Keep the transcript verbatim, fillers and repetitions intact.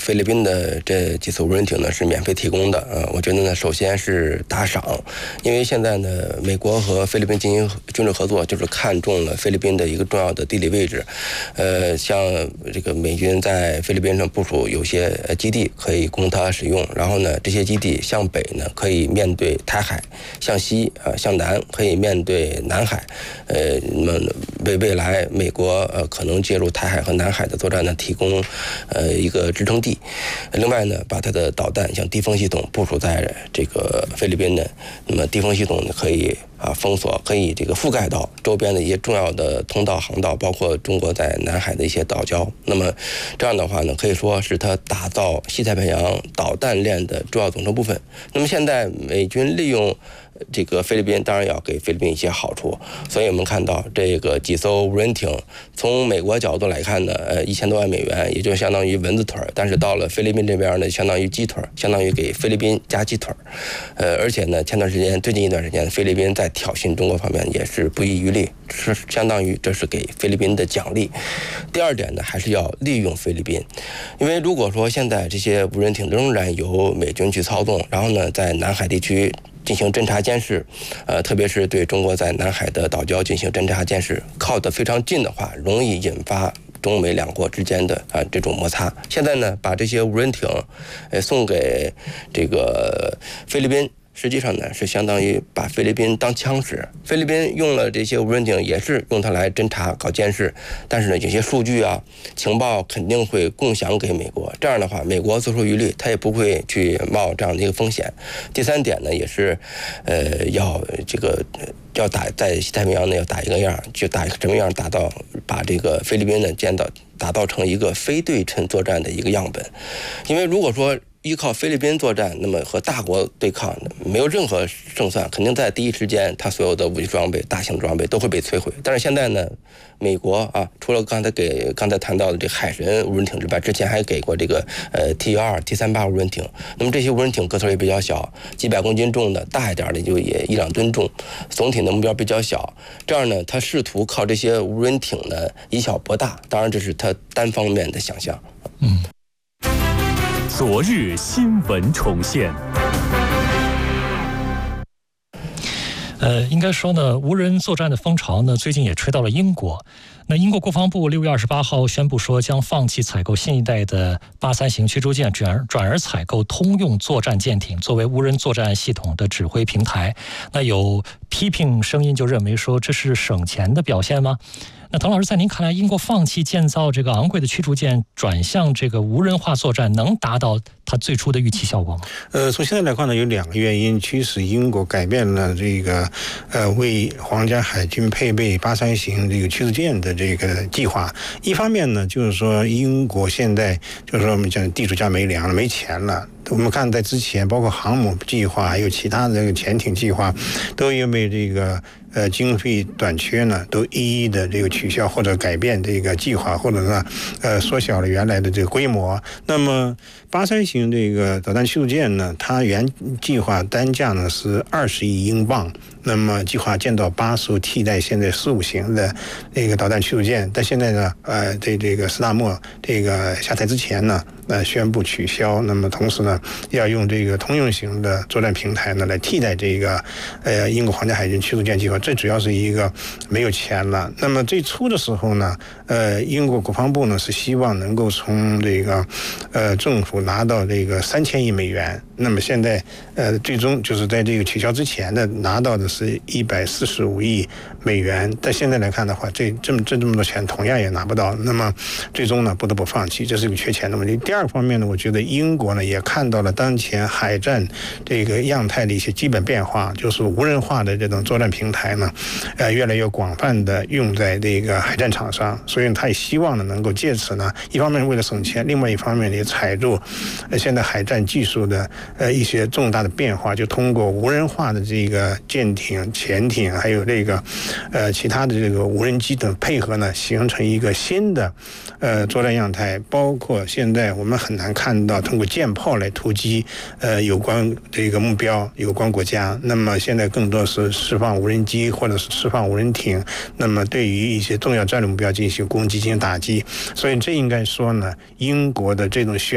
菲律宾的这几艘无人艇呢是免费提供的。呃，我觉得呢，首先是打赏，因为现在呢，美国和菲律宾进行军事合作，就是看中了菲律宾的一个重要的地理位置。呃，像这个美军在菲律宾上部署有些基地可以供它使用，然后呢，这些基地向北呢可以面对台海，向西啊、呃、向南可以面对南海。呃，那么为未来美国呃可能介入台海和南海的作战呢提供呃一个支撑地。另外呢，把它的导弹像地锋系统部署在这个菲律宾呢，那么地锋系统呢可以啊封锁，可以这个覆盖到周边的一些重要的通道航道，包括中国在南海的一些岛礁。那么这样的话呢，可以说是它打造西太平洋导弹链的重要组成部分。那么现在美军利用这个菲律宾，当然要给菲律宾一些好处，所以我们看到这个几艘无人艇，从美国角度来看呢，呃，一千多万美元，也就相当于蚊子腿儿，但是到了菲律宾这边呢，相当于鸡腿儿，相当于给菲律宾加鸡腿儿，呃，而且呢，前段时间，最近一段时间，菲律宾在挑衅中国方面也是不遗余力，是相当于这是给菲律宾的奖励。第二点呢，还是要利用菲律宾，因为如果说现在这些无人艇仍然由美军去操纵，然后呢，在南海地区进行侦察监视，呃，特别是对中国在南海的岛礁进行侦察监视，靠得非常近的话，容易引发中美两国之间的啊、呃、这种摩擦。现在呢，把这些无人艇，呃，送给这个菲律宾。实际上呢，是相当于把菲律宾当枪使。菲律宾用了这些无人艇，也是用它来侦察、搞监视，但是呢，有些数据啊、情报肯定会共享给美国。这样的话，美国自出于力，他也不会去冒这样的一个风险。第三点呢，也是，呃，要这个要打在西太平洋呢，要打一个样，就打什么样，打到把这个菲律宾呢建到打造成一个非对称作战的一个样本。因为如果说依靠菲律宾作战，那么和大国对抗没有任何胜算，肯定在第一时间，它所有的武器装备、大型装备都会被摧毁。但是现在呢，美国啊，除了刚才给刚才谈到的这海神无人艇之外，之前还给过这个呃 T 幺二、T 三八无人艇。那么这些无人艇个头也比较小，几百公斤重的，大一点的就也一两吨重，总体的目标比较小。这样呢，他试图靠这些无人艇呢以小博大，当然这是他单方面的想象。 嗯。昨日新闻重现。呃，应该说呢，无人作战的风潮呢，最近也吹到了英国。那英国国防部六月二十八号宣布说，将放弃采购新一代的八三型驱逐舰，转而转而采购通用作战舰艇，作为无人作战系统的指挥平台。那有批评声音就认为说，这是省钱的表现吗？那滕老师，在您看来，英国放弃建造这个昂贵的驱逐舰，转向这个无人化作战，能达到它最初的预期效果吗？ 呃，从现在来看呢，有两个原因驱使英国改变了这个呃为皇家海军配备八三型这个驱逐舰的这个计划。一方面呢，就是说英国现在就是说我们讲地主家没粮了，没钱了。我们看在之前，包括航母计划，还有其他的这个潜艇计划，都因为这个呃经费短缺呢，都一一的这个取消或者改变这个计划，或者呢呃缩小了原来的这个规模。那么八三型这个导弹驱逐舰呢，它原计划单价呢是二十亿英镑，那么计划建造八艘替代现在十五型的那个导弹驱逐舰，但现在呢，呃，在这个斯大默这个下台之前呢，呃，宣布取消。那么同时呢，要用这个通用型的作战平台呢来替代这个呃英国皇家海军驱逐舰计划。这主要是一个没有钱了。那么最初的时候呢，呃，英国国防部呢是希望能够从这个呃政府拿到这个三千亿美元。那么现在呃最终就是在这个取消之前呢，拿到的是一百四十五亿美元。但现在来看的话，这这么这这么多钱同样也拿不到。那么最终呢不得不放弃，这是个缺钱的问题。第二个方面呢，我觉得英国呢也看到了当前海战这个样态的一些基本变化，就是无人化的这种作战平台呢，呃越来越广泛的用在这个海战场上，所以他也希望呢能够借此呢，一方面为了省钱，另外一方面也踩住呃现在海战技术的呃一些重大的变化，就通过无人化的这个舰艇、潜艇，还有这个呃其他的这个无人机等配合呢，形成一个新的呃作战样态。包括现在我们很难看到通过舰炮来突击呃有关这个目标、有关国家。那么现在更多是释放无人机或者是释放无人艇，那么对于一些重要战略目标进行攻击、进行打击。所以这应该说呢，英国的这种选